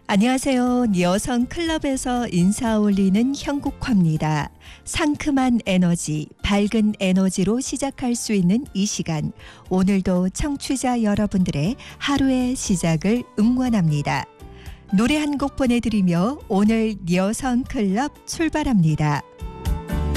안녕하세요. 여성 클럽에서 인사 올리는 형국화입니다. 상큼한 에너지, 밝은 에너지로 시작할 수 있는 이 시간. 오늘도 청취자 여러분들의 하루의 시작을 응원합니다. 노래 한 곡 보내드리며 오늘 여성 클럽 출발합니다.